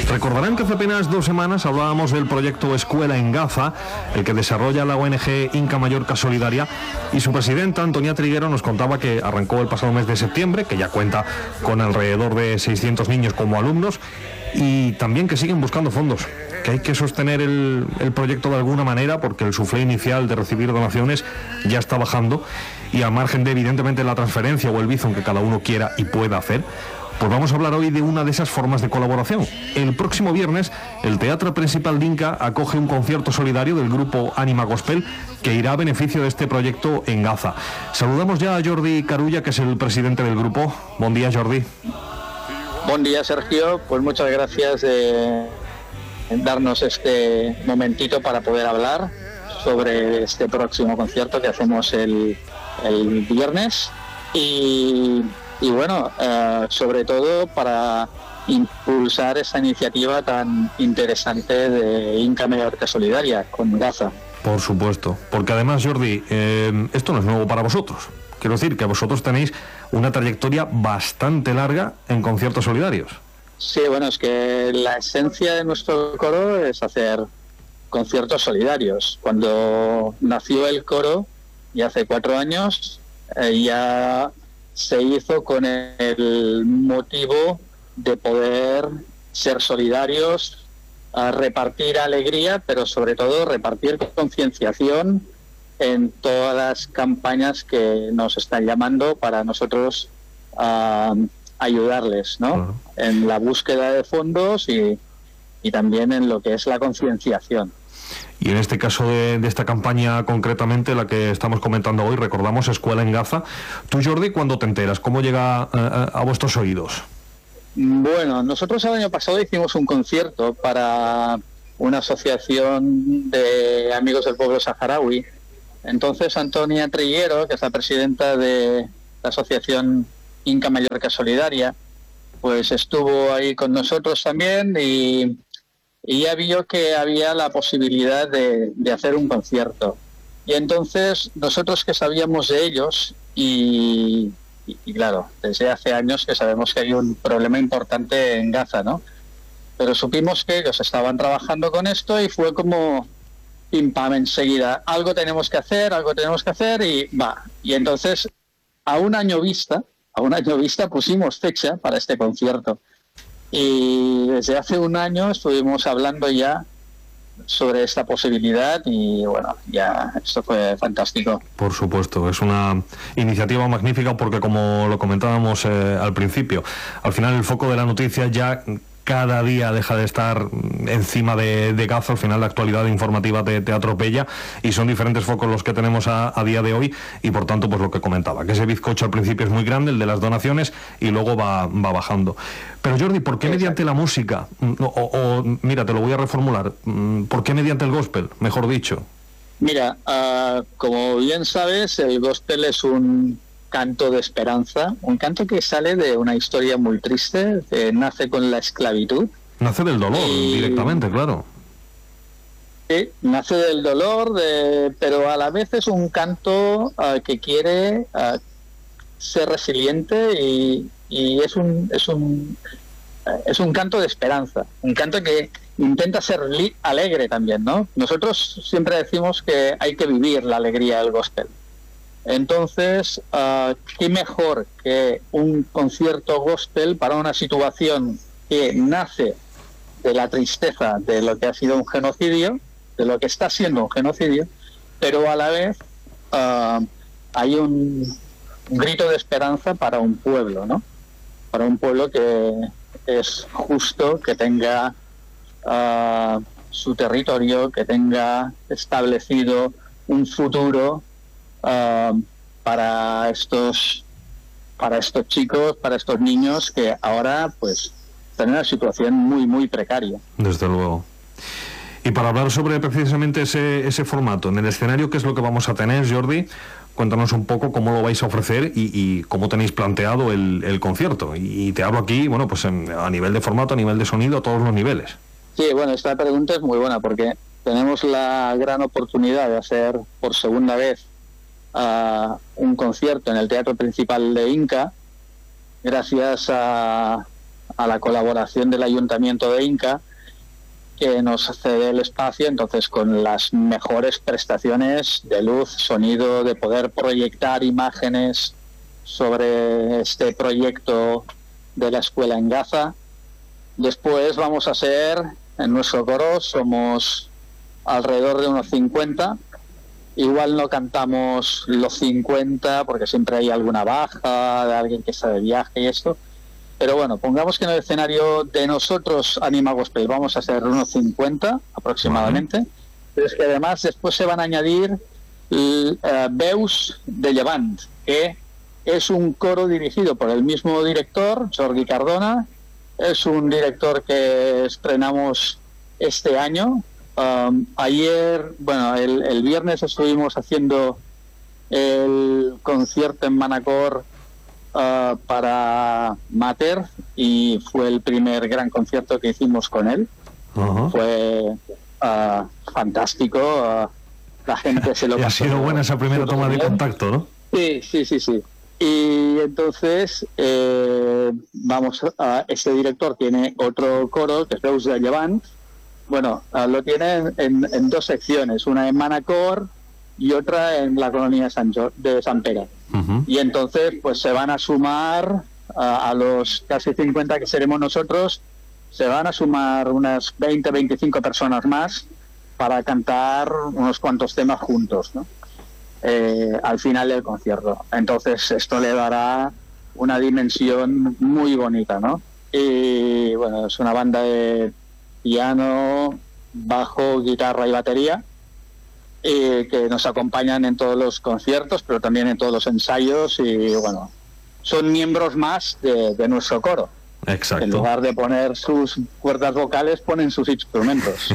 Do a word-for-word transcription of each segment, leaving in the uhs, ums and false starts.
Recordarán que hace apenas dos semanas hablábamos del proyecto Escuela en Gaza, el que desarrolla la O N G Inca Mallorca Solidaria, y su presidenta, Antonia Triguero, nos contaba que arrancó el pasado mes de septiembre, que ya cuenta con alrededor de seiscientos niños como alumnos, y también que siguen buscando fondos, que hay que sostener el, el proyecto de alguna manera porque el suflé inicial de recibir donaciones ya está bajando, y al margen de evidentemente la transferencia o el bizum que cada uno quiera y pueda hacer, pues vamos a hablar hoy de una de esas formas de colaboración. El próximo viernes, el Teatro Principal de Inca acoge un concierto solidario del grupo Anima Gospel que irá a beneficio de este proyecto en Gaza. Saludamos ya a Jordi Carulla, que es el presidente del grupo. Buen día, Jordi. Buen día, Sergio. Pues muchas gracias de darnos este momentito para poder hablar sobre este próximo concierto que hacemos el, el viernes. Y... Y bueno, eh, sobre todo para impulsar esa iniciativa tan interesante de Inca Mallorca Solidaria con Gaza. Por supuesto, porque además, Jordi, eh, esto no es nuevo para vosotros. Quiero decir que vosotros tenéis una trayectoria bastante larga en conciertos solidarios. Sí, bueno, es que la esencia de nuestro coro es hacer conciertos solidarios. Cuando nació el coro, ya hace cuatro años, eh, ya... se hizo con el motivo de poder ser solidarios, a repartir alegría, pero sobre todo repartir concienciación en todas las campañas que nos están llamando para nosotros uh, ayudarles, ¿no? Uh-huh. En la búsqueda de fondos y, y también en lo que es la concienciación. Y en este caso de, de esta campaña concretamente, la que estamos comentando hoy, recordamos Escuela en Gaza. Tú, Jordi, ¿cuándo te enteras? ¿Cómo llega a, a vuestros oídos? Bueno, nosotros el año pasado hicimos un concierto para una asociación de amigos del pueblo saharaui. Entonces Antonia Triguero, que es la presidenta de la asociación Inca Mallorca Solidaria, pues estuvo ahí con nosotros también y... y ya vio que había la posibilidad de, de hacer un concierto. Y entonces nosotros que sabíamos de ellos, y, y, y claro, desde hace años que sabemos que hay un problema importante en Gaza, ¿no? Pero supimos que ellos estaban trabajando con esto y fue como pim pam enseguida, algo tenemos que hacer, algo tenemos que hacer y va. Y entonces a un año vista, a un año vista pusimos fecha para este concierto. Y desde hace un año estuvimos hablando ya sobre esta posibilidad y bueno, ya esto fue fantástico. Por supuesto, es una iniciativa magnífica porque, como lo comentábamos eh, al principio, al final el foco de la noticia ya cada día deja de estar encima de, de Gaza. Al final la actualidad informativa te, te atropella y son diferentes focos los que tenemos a, a día de hoy, y por tanto pues lo que comentaba, que ese bizcocho al principio es muy grande, el de las donaciones, y luego va, va bajando. Pero Jordi, ¿por qué Exacto. mediante la música? O, o mira, te lo voy a reformular, ¿por qué mediante el gospel, mejor dicho? Mira, uh, como bien sabes, el gospel es un canto de esperanza, un canto que sale de una historia muy triste, que nace con la esclavitud. Nace del dolor, y... directamente, claro. Sí, nace del dolor, de... pero a la vez es un canto uh, que quiere uh, ser resiliente y, y es un es un uh, es un canto de esperanza, un canto que intenta ser li- alegre también, ¿no? Nosotros siempre decimos que hay que vivir la alegría del gospel. Entonces, uh, ¿qué mejor que un concierto gospel para una situación que nace de la tristeza de lo que ha sido un genocidio, de lo que está siendo un genocidio, pero a la vez uh, hay un, un grito de esperanza para un pueblo, ¿no? Para un pueblo que es justo, que tenga uh, su territorio, que tenga establecido un futuro Uh, para estos para estos chicos, para estos niños que ahora pues están en una situación muy muy precaria. Desde luego. Y para hablar sobre precisamente ese, ese formato, en el escenario, ¿qué es lo que vamos a tener, Jordi? Cuéntanos un poco cómo lo vais a ofrecer y, y cómo tenéis planteado el, el concierto. Y te hablo aquí, bueno, pues en, a nivel de formato, a nivel de sonido, a todos los niveles. Sí, bueno, esta pregunta es muy buena porque tenemos la gran oportunidad de hacer por segunda vez Uh, un concierto en el Teatro Principal de Inca, gracias a, a la colaboración del Ayuntamiento de Inca, que nos cede el espacio, entonces con las mejores prestaciones de luz, sonido, de poder proyectar imágenes sobre este proyecto de la escuela en Gaza. Después vamos a ser, en nuestro coro somos alrededor de unos cincuenta. Igual no cantamos los cincuenta porque siempre hay alguna baja de alguien que está de viaje y esto. Pero bueno, pongamos que en el escenario de nosotros, Anima Gospel, vamos a ser unos cincuenta aproximadamente. Vale. Pero es que además después se van a añadir uh, Veus de Llevant, que es un coro dirigido por el mismo director, Jordi Cardona. Es un director que estrenamos este año. Um, ayer, bueno, el, el viernes estuvimos haciendo el concierto en Manacor Uh, para Mater y fue el primer gran concierto que hicimos con él. Uh-huh. Fue uh, fantástico, uh, la gente se lo pasó. Ha sido buena esa primera toma de contacto, ¿no? Sí, sí, sí, sí. Y entonces eh, vamos a, este director tiene otro coro que es Veus de Llevant. Bueno, uh, lo tiene en, en dos secciones, una en Manacor y otra en la colonia de San, de San Pere. Uh-huh. Y entonces pues se van a sumar a, a los casi cincuenta que seremos nosotros, se van a sumar unas veinte, veinticinco personas más para cantar unos cuantos temas juntos, ¿no? Eh, al final del concierto. Entonces esto le dará una dimensión muy bonita, ¿no? Y bueno, es una banda de piano, bajo, guitarra y batería, Eh, que nos acompañan en todos los conciertos, pero también en todos los ensayos, y bueno, son miembros más de, de nuestro coro. Exacto. En lugar de poner sus cuerdas vocales, ponen sus instrumentos.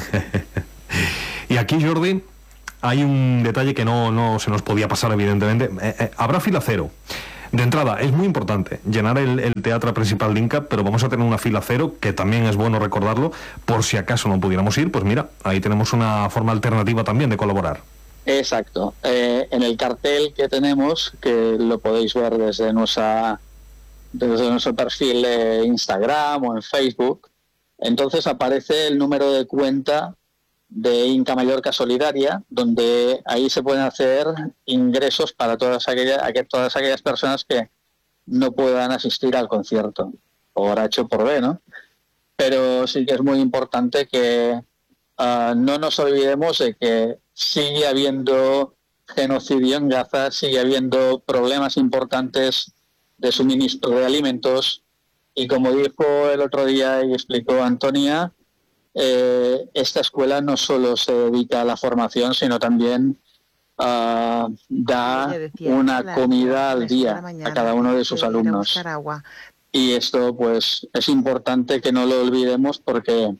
Y aquí, Jordi, hay un detalle que no, no se nos podía pasar, evidentemente. Eh, eh, habrá fila cero. De entrada, es muy importante llenar el, el teatro principal de Inca, pero vamos a tener una fila cero, que también es bueno recordarlo, por si acaso no pudiéramos ir, pues mira, ahí tenemos una forma alternativa también de colaborar. Exacto. Eh, en el cartel que tenemos, que lo podéis ver desde, nuestra, desde nuestro perfil de Instagram o en Facebook, entonces aparece el número de cuenta de Inca Mallorca Solidaria, donde ahí se pueden hacer ingresos para todas aquellas, todas aquellas personas que no puedan asistir al concierto, por H o por B, ¿no? Pero sí que es muy importante que uh, no nos olvidemos de que sigue habiendo genocidio en Gaza, sigue habiendo problemas importantes de suministro de alimentos, y como dijo el otro día y explicó Antonia, Eh, esta escuela no solo se dedica a la formación, sino también uh, da una comida al día a cada uno de sus alumnos. Y esto pues es importante que no lo olvidemos, porque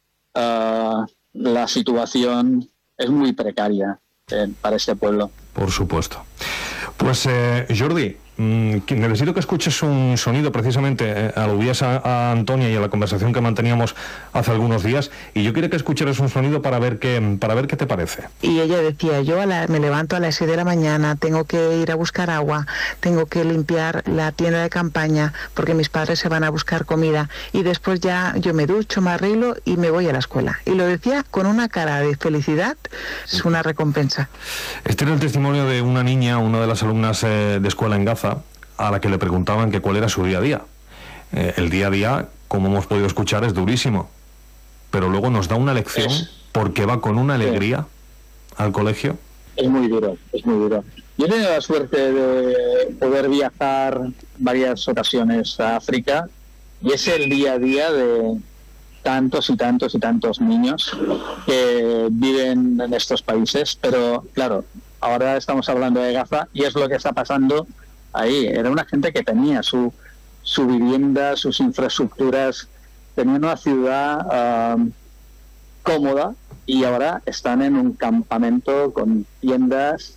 uh, la situación es muy precaria eh, para este pueblo. Por supuesto. Pues eh, Jordi, mmm, necesito que escuches un sonido, precisamente eh, aludías a, a Antonia y a la conversación que manteníamos hace algunos días, y yo quiero que escucharas un sonido para ver qué, para ver qué te parece. Y ella decía, yo a la, me levanto a las seis de la mañana, tengo que ir a buscar agua, tengo que limpiar la tienda de campaña porque mis padres se van a buscar comida, y después ya yo me ducho, me arreglo y me voy a la escuela. Y lo decía con una cara de felicidad, es una recompensa. Este era el testimonio de una niña, una de las alumnas eh, de escuela en Gaza, a la que le preguntaban que cuál era su día a día. Eh, el día a día, como hemos podido escuchar, es durísimo, pero luego nos da una lección es, porque va con una alegría sí. al colegio. Es muy duro, es muy duro. Yo he tenido la suerte de poder viajar varias ocasiones a África, y es el día a día de tantos y tantos y tantos niños que viven en estos países, pero claro, ahora estamos hablando de Gaza y es lo que está pasando ahí. Era una gente que tenía su, su vivienda, sus infraestructuras, tenía una ciudad uh, cómoda, y ahora están en un campamento con tiendas,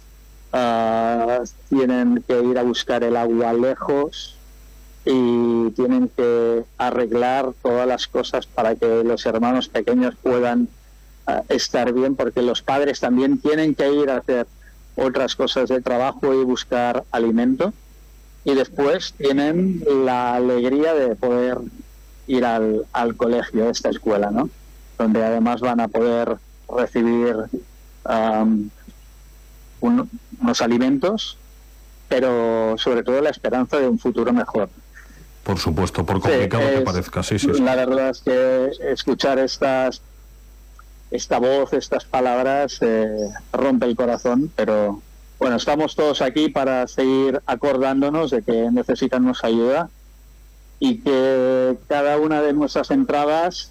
uh, tienen que ir a buscar el agua lejos y tienen que arreglar todas las cosas para que los hermanos pequeños puedan uh, estar bien, porque los padres también tienen que ir a hacer otras cosas de trabajo y buscar alimento, y después tienen la alegría de poder ir al, al colegio, esta escuela, ¿no? Donde además van a poder recibir um, un, unos alimentos, pero sobre todo la esperanza de un futuro mejor. Por supuesto, por complicado sí, que es, parezca, sí, sí, sí. La verdad es que escuchar estas esta voz, estas palabras, eh, rompe el corazón, pero bueno, estamos todos aquí para seguir acordándonos de que necesitan nuestra ayuda y que cada una de nuestras entradas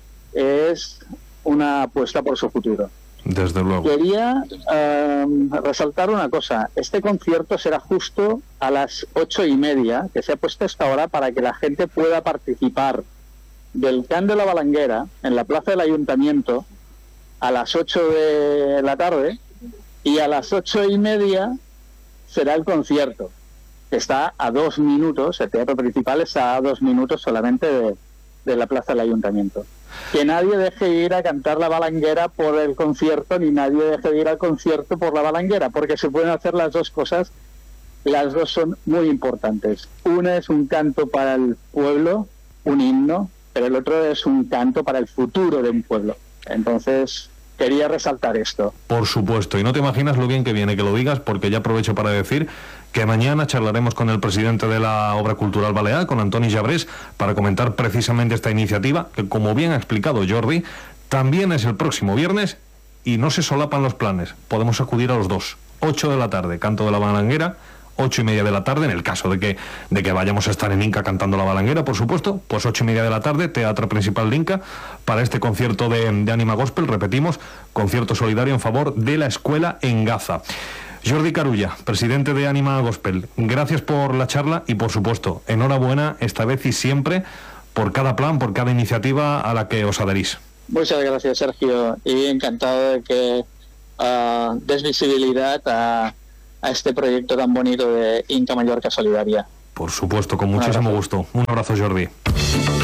es una apuesta por su futuro. Desde luego. Quería eh, resaltar una cosa. Este concierto será justo a las ocho y media, que se ha puesto esta hora para que la gente pueda participar del Can de la Balanguera en la plaza del Ayuntamiento a las ocho de la tarde, y a las ocho y media será el concierto, que está a dos minutos, el teatro principal está a dos minutos solamente de, de la plaza del Ayuntamiento. Que nadie deje ir a cantar la balanguera por el concierto, ni nadie deje de ir al concierto por la balanguera, porque se pueden hacer las dos cosas, las dos son muy importantes. Una es un canto para el pueblo, un himno, pero el otro es un canto para el futuro de un pueblo. Entonces, quería resaltar esto. Por supuesto, y no te imaginas lo bien que viene que lo digas, porque ya aprovecho para decir que mañana charlaremos con el presidente de la Obra Cultural Balear, con Antoni Jabrés, para comentar precisamente esta iniciativa, que como bien ha explicado Jordi, también es el próximo viernes y no se solapan los planes. Podemos acudir a los dos. ocho de la tarde, canto de la balanguera, ocho y media de la tarde, en el caso de que, de que vayamos a estar en Inca cantando la balanguera, por supuesto, pues ocho y media de la tarde, Teatro Principal de Inca, para este concierto de, de Ánima Gospel, repetimos, concierto solidario en favor de la escuela en Gaza. Jordi Carulla, presidente de Ánima Gospel, gracias por la charla y, por supuesto, enhorabuena esta vez y siempre por cada plan, por cada iniciativa a la que os adherís. Muchas gracias, Sergio, y encantado de que uh, des visibilidad a, a este proyecto tan bonito de Inca Mallorca Solidaria. Por supuesto, con muchísimo gusto. Un abrazo, Jordi.